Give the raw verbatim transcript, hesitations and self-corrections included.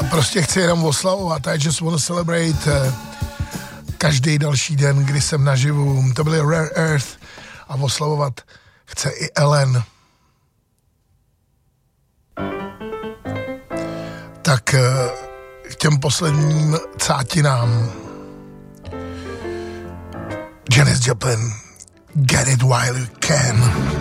prostě chci jenom oslavovat. I just want to celebrate každý další den, kdy jsem naživu. To byly Rare Earth a oslavovat chce i Ellen. Tak k těm posledním cátinám. Janis Joplin, Get It While You Can.